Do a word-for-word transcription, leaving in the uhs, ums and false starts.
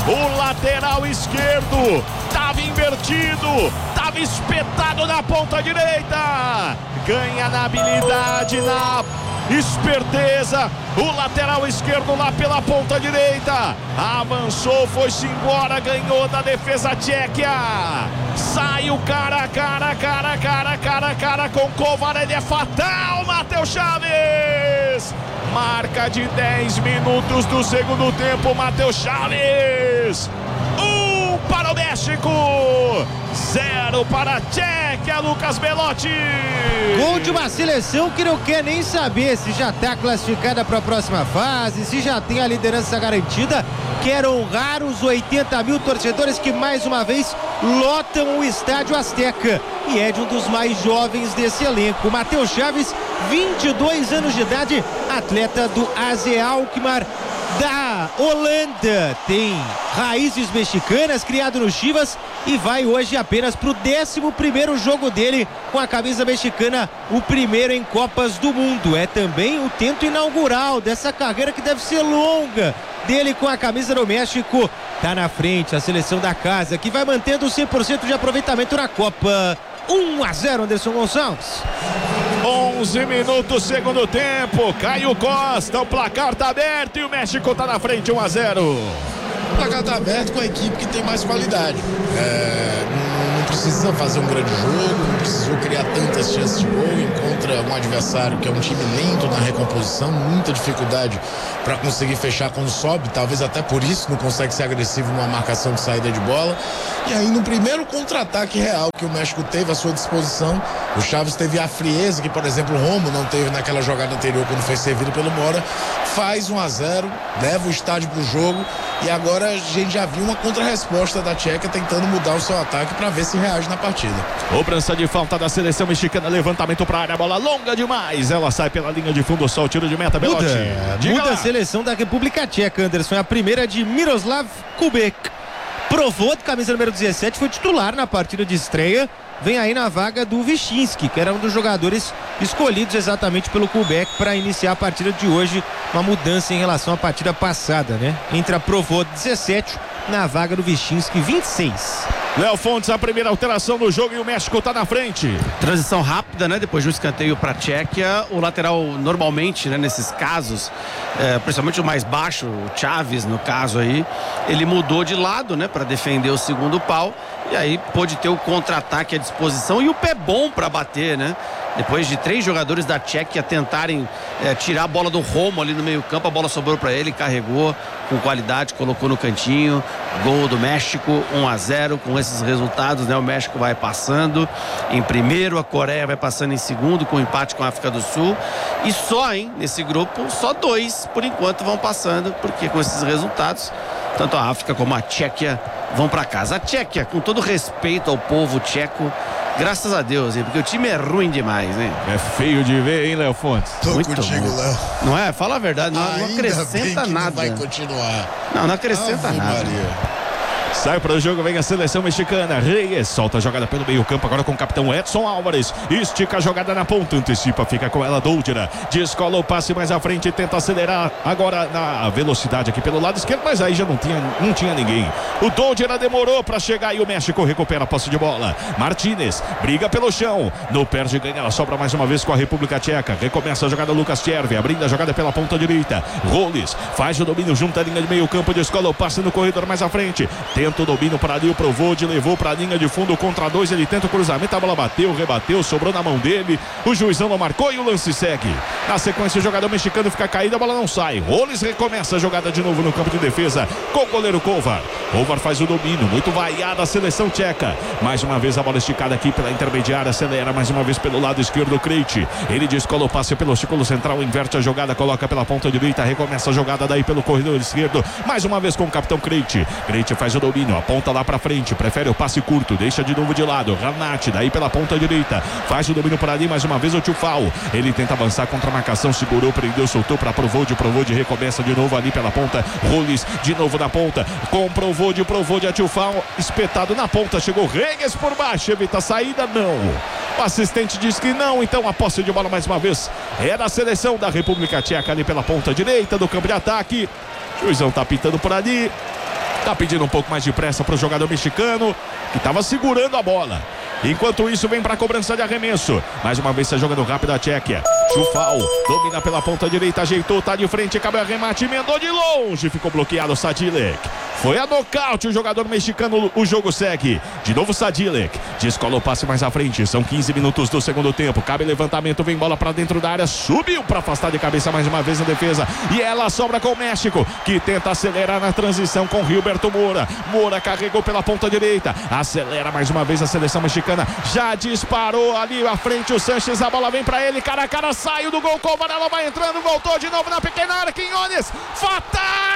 O lateral esquerdo tava invertido, tava espetado na ponta direita. Ganha na habilidade, na esperteza. O lateral esquerdo lá pela ponta direita. Avançou, foi-se embora, ganhou da defesa tcheca. Sai o cara, cara, cara, cara, cara, cara com Kovar. Ele é fatal, Matheus Chaves. Marca de dez minutos do segundo tempo, Matheus Chaves. Um para o México, zero para a Tchequia, Lucas Belotti. Gol de uma seleção que não quer nem saber se já está classificada para a próxima fase, se já tem a liderança garantida. Quer honrar os oitenta mil torcedores que mais uma vez lotam o Estádio Azteca. E é de um dos mais jovens desse elenco, Matheus Chaves, vinte e dois anos de idade, atleta do A Z Alkmaar da Holanda, tem raízes mexicanas, criado no Chivas e vai hoje apenas para o décimo primeiro jogo dele com a camisa mexicana, o primeiro em Copas do Mundo. É também o tento inaugural dessa carreira que deve ser longa dele com a camisa do México. Tá na frente a seleção da casa, que vai mantendo cem por cento de aproveitamento na Copa. um a zero, Anderson Gonçalves. onze minutos, segundo tempo. Caio Costa, o placar tá aberto e o México tá na frente, um a zero. O placar tá aberto com a equipe que tem mais qualidade. É, não, não precisa fazer um grande jogo, não precisou criar tantas chances de gol. Encontra um adversário que é um time lento na recomposição, muita dificuldade para conseguir fechar quando sobe, talvez até por isso não consegue ser agressivo numa marcação de saída de bola. E aí no primeiro contra-ataque real que o México teve à sua disposição, o Chaves teve a frieza que, por exemplo, o Romo não teve naquela jogada anterior quando foi servido pelo Mora. Faz um a zero, leva o estádio pro jogo e agora a gente já viu uma contra-resposta da Tchequia tentando mudar o seu ataque para ver se reage na partida. Cobrança de falta da seleção mexicana, levantamento para a área, bola longa demais, ela sai pela linha de fundo, só o tiro de meta, Belotti. Muda, muda a seleção da República Tcheca, Anderson, é a primeira de Miroslav Kubek. Provou de camisa número dezessete, foi titular na partida de estreia. Vem aí na vaga do Vichinski, que era um dos jogadores escolhidos exatamente pelo Kubek para iniciar a partida de hoje. Uma mudança em relação à partida passada, né? Entra Provô dezessete na vaga do Vichinski vinte e seis. Léo Fontes, a primeira alteração no jogo e o México tá na frente. Transição rápida, né? Depois de um escanteio para a Tchequia, o lateral normalmente, né, nesses casos, é, principalmente o mais baixo, o Chaves no caso aí, ele mudou de lado, né, para defender o segundo pau e aí pôde ter o contra-ataque à disposição e o pé bom para bater, né? Depois de três jogadores da Tchequia tentarem é, tirar a bola do Romo ali no meio campo, a bola sobrou para ele, carregou com qualidade, colocou no cantinho. Gol do México, um a zero. Com esses resultados, né, o México vai passando em primeiro, a Coreia vai passando em segundo com empate com a África do Sul. E só, hein, nesse grupo, só dois por enquanto vão passando, porque com esses resultados, tanto a África como a Tchequia vão para casa. A Tchequia, com todo respeito ao povo tcheco, graças a Deus, hein? Porque o time é ruim demais, hein? É feio de ver, hein, Léo Fontes? Tô Muito contigo, bom. Léo. Não é? Fala a verdade, não, não Ainda acrescenta bem que nada. Não vai continuar. Não, não acrescenta Ave nada. Maria. Sai para o jogo, vem a seleção mexicana. Reyes solta a jogada pelo meio campo, agora com o capitão Edson Álvares. Estica a jogada na ponta, antecipa, fica com ela Doldira. Descola o passe mais à frente, tenta acelerar agora na velocidade aqui pelo lado esquerdo, mas aí já não tinha, não tinha ninguém. O Doldira demorou para chegar e o México recupera a posse de bola. Martínez briga pelo chão, no perde ganha, ela sobra mais uma vez com a República Tcheca. Recomeça a jogada Lucas Tchervi, abrindo a jogada pela ponta direita. Roles faz o domínio junto à linha de meio campo, descola o passe no corredor mais à frente. Tenta o domínio para ali, o Provode levou para a linha de fundo contra dois, ele tenta o cruzamento, a bola bateu, rebateu, sobrou na mão dele, o juizão não marcou e o lance segue. Na sequência o jogador mexicano fica caído, a bola não sai. Roles recomeça a jogada de novo no campo de defesa com o goleiro Kovar. Kovar faz o domínio, muito vaiada a seleção tcheca. Mais uma vez a bola esticada aqui pela intermediária, acelera mais uma vez pelo lado esquerdo, Krejci. Ele descola o passe pelo círculo central, inverte a jogada, coloca pela ponta direita, recomeça a jogada daí pelo corredor esquerdo, mais uma vez com o capitão Krejci. Krejci faz o domínio, aponta lá pra frente, prefere o passe curto, deixa de novo de lado. Ranati daí pela ponta direita, faz o domínio por ali, mais uma vez o Tchufau. Ele tenta avançar contra a marcação, segurou, prendeu, soltou pra Provode, Provode recomeça de novo ali pela ponta. Roles de novo na ponta, com Provode, Provode a Tchufau, espetado na ponta, chegou Reyes por baixo, evita a saída, não. O assistente diz que não, então a posse de bola mais uma vez é da seleção da República Tcheca ali pela ponta direita do campo de ataque. O juizão tá pitando por ali. Tá pedindo um pouco mais de pressa para o jogador mexicano, que estava segurando a bola. Enquanto isso, vem para a cobrança de arremesso. Mais uma vez, está jogando rápido a Tchequia. Chufal domina pela ponta direita, ajeitou, tá de frente, cabe o arremate, emendou de longe, ficou bloqueado o Sadilek. Foi a nocaute o jogador mexicano, o jogo segue. De novo Sadilek, descola o passe mais à frente, são quinze minutos do segundo tempo. Cabe levantamento, vem bola para dentro da área, subiu para afastar de cabeça mais uma vez na defesa. E ela sobra com o México, que tenta acelerar na transição com Gilberto Moura. Moura carregou pela ponta direita, acelera mais uma vez a seleção mexicana. Já disparou ali à frente o Sanches, a bola vem para ele, cara a cara, saiu do gol, com o Varela vai entrando, voltou de novo na pequena área, Quinones, fatal!